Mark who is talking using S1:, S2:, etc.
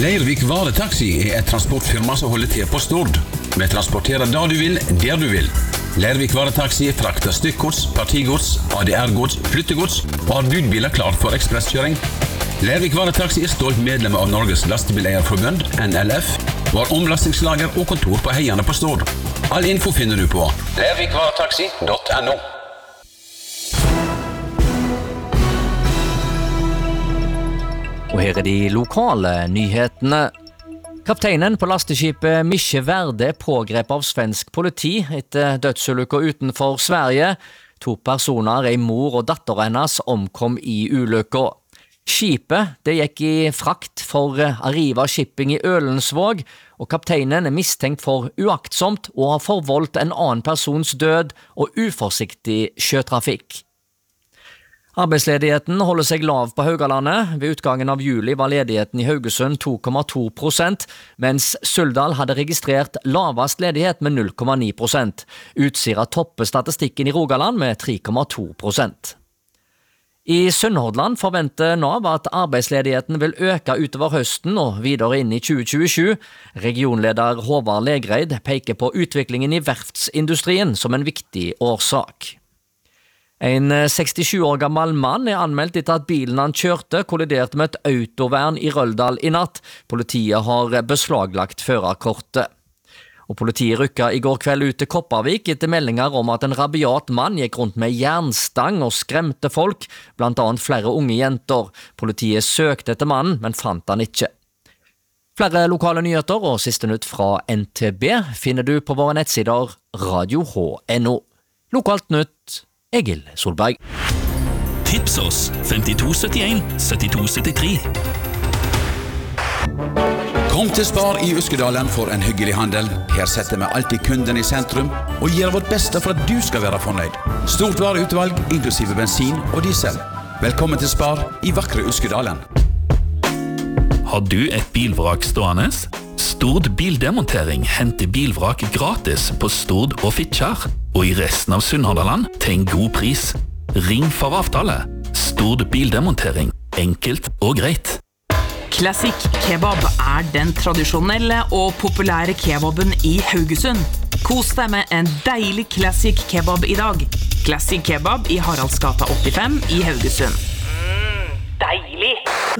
S1: Leirvik Varetaxi et transportfirma som holder til på Stord. Vi transporterer da du vil, der du vil. Leirvik Varetaxi frakter stykkgods, partigods, ADR-gods, flyttegods og har budbiler klar for ekspresskjøring. Leirvik Varetaxi stolt medlem av Norges Lastebileierforbund, NLF, og har omlastingslager og kontor på Heiane på Stord. All info finner du på leirvikvaretaxi.no.
S2: Og her de lokale nyhetene. Kapteinen på lasteskipet Mische Verde pågrep av svensk politi etter dødsulykker utenfor Sverige. 2 personer, en mor og datter hennes, omkom i ulykker. Skipet det gikk i frakt for Arriva Shipping i Ølensvåg, og kapteinen mistenkt for uaktsomt å ha forvoldt en annen persons død og uforsiktig sjøtrafikk. Arbeidsledigheten holder seg lav på Haugalandet. Ved utgangen av juli var ledigheten i Haugesund 2,2%, mens Suldal hadde registrert lavest ledighet med 0,9%. Utsira topper statistikken i Rogaland med 3,2%. I Sunnhordland forventer Nav at arbeidsledigheten vil øke utover høsten og videre inn i 2027. Regionleder Håvard Legreid peker på utviklingen i verftsindustrien som en viktig årsak. En 67 år gammel mann anmeldt etter at bilen han kjørte kolliderte med et autovern i Røldal i natt. Politiet har beslaglagt førerkortet. Og politiet rykket i går kveld ut til Kopervik etter meldinger om at en rabiat mann gikk rundt med jernstang og skremte folk, blant annet flere unge jenter. Politiet søkte etter mannen, men fant han ikke. Flere lokale nyheter og siste nytt fra NTB finner du på våre nettsider radio.no. Lokalt nytt, Egil Solberg.
S3: Tips oss 5271 7273.
S1: Kom til Spar i Uskedalen for en hyggelig handel. Her setter vi alltid kunden i sentrum og gjør vårt beste for at du skal være fornøyd. Stort vareutvalg, inklusive bensin og diesel. Velkommen til Spar i vakre Uskedalen.
S3: Har du et bilvrak stående? Stord Bildemontering henter bilvrak gratis på Stord og Fitjar, og i resten av Sunnhordland til en god pris. Ring for avtale. Stord Bildemontering. Enkelt og greit.
S4: Classic Kebab den tradisjonelle og populære kebaben i Haugesund. Kos deg med en deilig Classic Kebab i dag. Classic Kebab i Haraldsgata 85 i Haugesund.